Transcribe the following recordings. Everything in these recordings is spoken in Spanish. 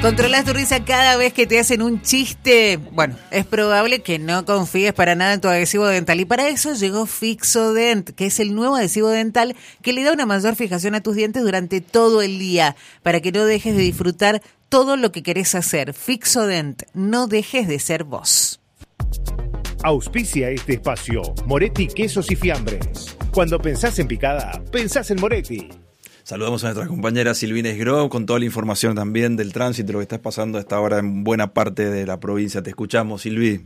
¿Controlas tu risa cada vez que te hacen un chiste? Bueno, es probable que no confíes para nada en tu adhesivo dental. Y para eso llegó Fixodent, que es el nuevo adhesivo dental que le da una mayor fijación a tus dientes durante todo el día, para que no dejes de disfrutar todo lo que querés hacer. Fixodent, no dejes de ser vos. Auspicia este espacio Moretti Quesos y Fiambres. Cuando pensás en picada, pensás en Moretti. Saludamos a nuestra compañera Silvina Esgró con toda la información también del tránsito, lo que está pasando a esta hora en buena parte de la provincia. Te escuchamos, Silvi.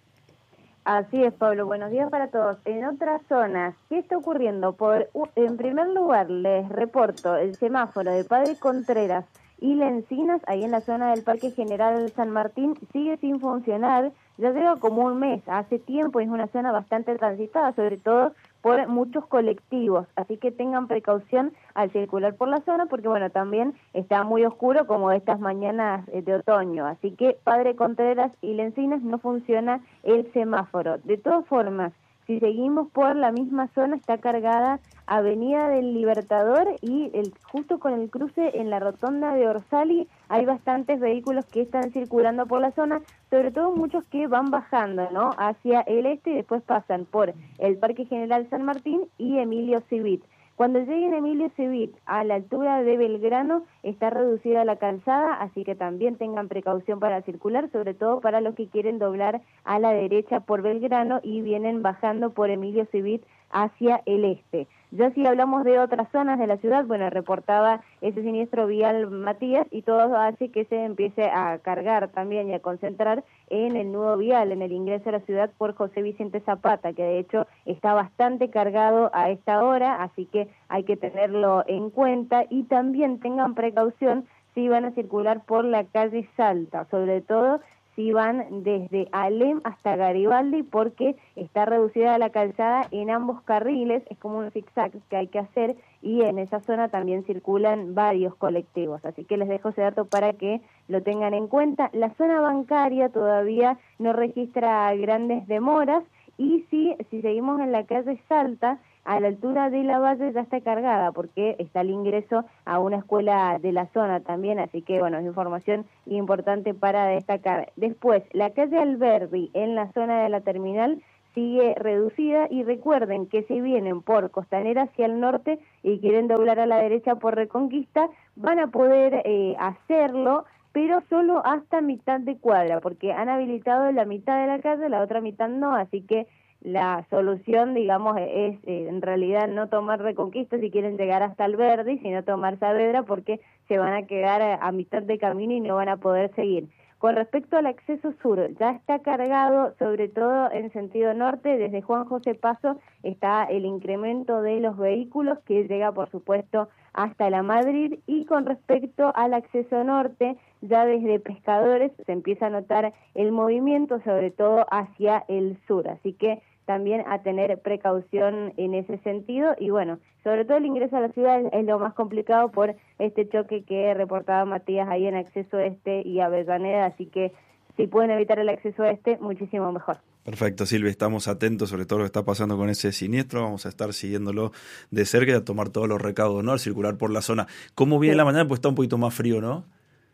Así es, Pablo. Buenos días para todos. En otras zonas, ¿qué está ocurriendo? En primer lugar, les reporto el semáforo de Padre Contreras y La Encinas, ahí en la zona del Parque General San Martín, sigue sin funcionar. Ya lleva como un mes, hace tiempo, es una zona bastante transitada, sobre todo por muchos colectivos, así que tengan precaución al circular por la zona, porque bueno, también está muy oscuro como estas mañanas de otoño, así que Padre Contreras y La Encinas no funciona el semáforo. De todas formas, si seguimos por la misma zona, está cargada Avenida del Libertador y justo con el cruce en la rotonda de Orsali hay bastantes vehículos que están circulando por la zona, sobre todo muchos que van bajando, ¿no?, hacia el este y después pasan por el Parque General San Martín y Emilio Civit. Cuando lleguen a Emilio Civit, a la altura de Belgrano, está reducida la calzada, así que también tengan precaución para circular, sobre todo para los que quieren doblar a la derecha por Belgrano y vienen bajando por Emilio Civit hacia el este. Ya si hablamos de otras zonas de la ciudad, bueno, reportaba ese siniestro vial Matías y todo hace que se empiece a cargar también y a concentrar en el nudo vial, en el ingreso a la ciudad por José Vicente Zapata, que de hecho está bastante cargado a esta hora, así que hay que tenerlo en cuenta y también tengan precaución si van a circular por la calle Salta, sobre todo si van desde Alem hasta Garibaldi, porque está reducida la calzada en ambos carriles, es como un zigzag que hay que hacer, y en esa zona también circulan varios colectivos, así que les dejo ese dato para que lo tengan en cuenta. La zona bancaria todavía no registra grandes demoras, y si seguimos en la calle Salta, a la altura de la Valle ya está cargada porque está el ingreso a una escuela de la zona también, así que bueno, es información importante para destacar. Después, la calle Alberdi en la zona de la terminal sigue reducida y recuerden que si vienen por Costanera hacia el norte y quieren doblar a la derecha por Reconquista, van a poder hacerlo, pero solo hasta mitad de cuadra, porque han habilitado la mitad de la calle, la otra mitad no, así que la solución, digamos, es en realidad no tomar Reconquista si quieren llegar hasta Alberdi, sino tomar Saavedra porque se van a quedar a mitad de camino y no van a poder seguir. Con respecto al acceso sur, ya está cargado, sobre todo en sentido norte, desde Juan José Paso está el incremento de los vehículos que llega, por supuesto, hasta la Madrid, y con respecto al acceso norte, ya desde Pescadores se empieza a notar el movimiento, sobre todo hacia el sur, así que también a tener precaución en ese sentido, y bueno, sobre todo el ingreso a la ciudad es lo más complicado por este choque que reportaba Matías ahí en acceso este y Avellaneda, así que si pueden evitar el acceso este, muchísimo mejor. Perfecto, Silvia, estamos atentos sobre todo lo que está pasando con ese siniestro, vamos a estar siguiéndolo de cerca y a tomar todos los recaudos, ¿no?, al circular por la zona. ¿Cómo viene la mañana? Pues está un poquito más frío, ¿no?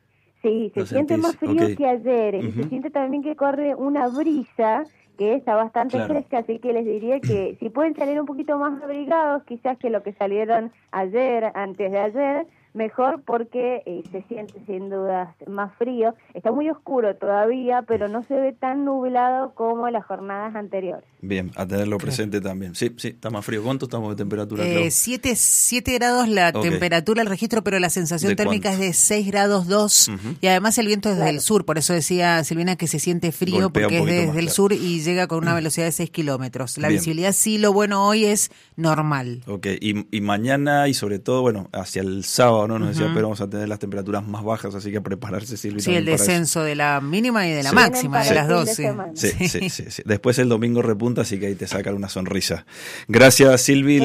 Sí, se siente más frío que ayer, y se siente también que corre una brisa que está bastante fresca, así que les diría que si pueden salir un poquito más abrigados, quizás que lo que salieron ayer, antes de ayer, mejor, porque se siente sin dudas más frío. Está muy oscuro todavía, pero no se ve tan nublado como las jornadas anteriores. Bien, a tenerlo presente también. Sí, está más frío. ¿Cuánto estamos de temperatura? 7 grados la temperatura, el registro, pero la sensación térmica es de 6 grados 2, y además el viento es desde el sur, por eso decía Silvina que se siente frío, golpea porque es desde el sur y llega con una velocidad de 6 kilómetros. La visibilidad sí, lo bueno hoy es normal. Ok, y mañana y sobre todo, bueno, hacia el sábado, ¿no? Nos decía, pero vamos a tener las temperaturas más bajas, así que a prepararse, Silvia. Sí, el descenso de la mínima y de la máxima, de las dos. Sí. Después el domingo repunta, así que ahí te sacan una sonrisa. Gracias, Silvi.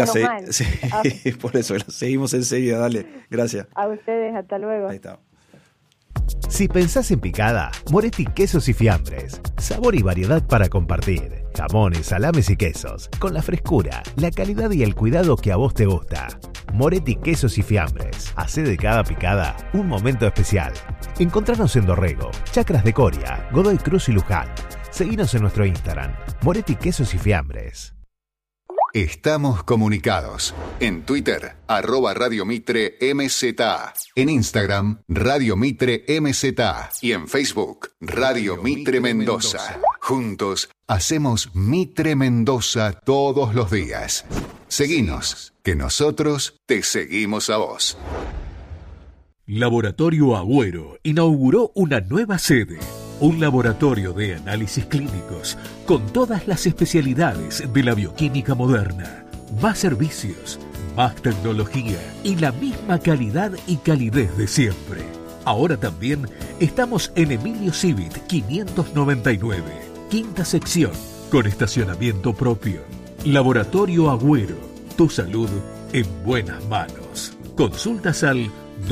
Por eso, la seguimos enseguida, dale. Gracias. A ustedes, hasta luego. Ahí está. Si pensás en picada, Moretti Quesos y Fiambres. Sabor y variedad para compartir. Jamones, salames y quesos. Con la frescura, la calidad y el cuidado que a vos te gusta. Moretti Quesos y Fiambres. Hacé de cada picada un momento especial. Encontranos en Dorrego, Chacras de Coria, Godoy Cruz y Luján. Seguinos en nuestro Instagram, Moretti Quesos y Fiambres. Estamos comunicados. En Twitter, @Radio Mitre MZA. En Instagram, Radio Mitre MZA. Y en Facebook, Radio Mitre Mendoza. Juntos hacemos Mitre Mendoza todos los días. Seguinos, que nosotros te seguimos a vos. Laboratorio Agüero inauguró una nueva sede. Un laboratorio de análisis clínicos con todas las especialidades de la bioquímica moderna. Más servicios, más tecnología y la misma calidad y calidez de siempre. Ahora también estamos en Emilio Civit 599, quinta sección, con estacionamiento propio. Laboratorio Agüero, tu salud en buenas manos. Consultas al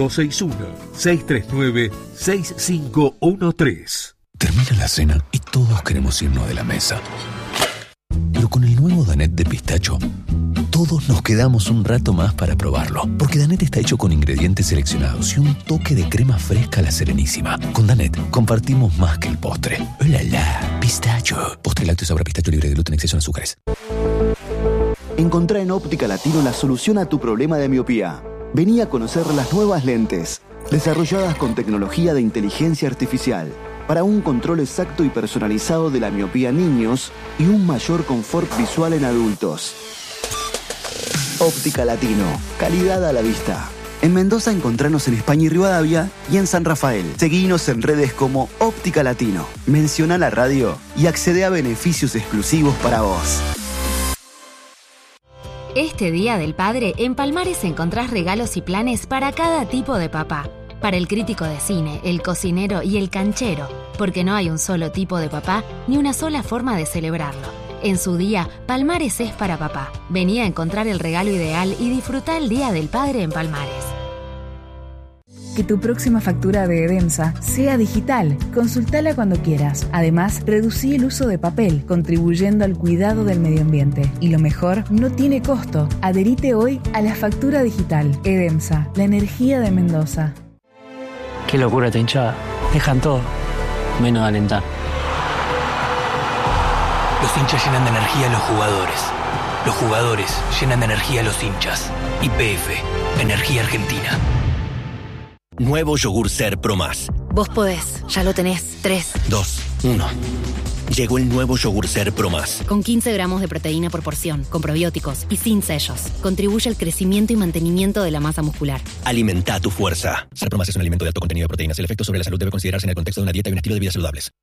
261-639-6513. Termina la cena y todos queremos irnos de la mesa. Pero con el nuevo Danet de pistacho, todos nos quedamos un rato más para probarlo. Porque Danet está hecho con ingredientes seleccionados y un toque de crema fresca a la Serenísima. Con Danet compartimos más que el postre. ¡Oh, la, la! Pistacho. Postre lácteo sabor a pistacho libre de gluten, exceso en azúcares. Encontrá en Óptica Latino la solución a tu problema de miopía. Vení a conocer las nuevas lentes, desarrolladas con tecnología de inteligencia artificial, para un control exacto y personalizado de la miopía en niños y un mayor confort visual en adultos. Óptica Latino, calidad a la vista. En Mendoza encontranos en España y Rivadavia y en San Rafael. Seguinos en redes como Óptica Latino. Menciona la radio y accede a beneficios exclusivos para vos. Este Día del Padre, en Palmares encontrás regalos y planes para cada tipo de papá. Para el crítico de cine, el cocinero y el canchero, porque no hay un solo tipo de papá ni una sola forma de celebrarlo. En su día, Palmares es para papá. Vení a encontrar el regalo ideal y disfrutá el Día del Padre en Palmares. Que tu próxima factura de Edemsa sea digital. Consultala cuando quieras. Además, reducí el uso de papel, contribuyendo al cuidado del medio ambiente. Y lo mejor, no tiene costo. Adherite hoy a la factura digital. Edemsa, la energía de Mendoza. Qué locura esta hinchada. Dejan todo, menos alentar. Los hinchas llenan de energía a los jugadores. Los jugadores llenan de energía a los hinchas. YPF, Energía Argentina. Nuevo yogur Ser Pro Más. Vos podés, ya lo tenés. 3, 2, 1. Llegó el nuevo yogur Ser Pro Más. Con 15 gramos de proteína por porción, con probióticos y sin sellos. Contribuye al crecimiento y mantenimiento de la masa muscular. Alimenta tu fuerza. Ser Pro Más es un alimento de alto contenido de proteínas. El efecto sobre la salud debe considerarse en el contexto de una dieta y un estilo de vida saludables.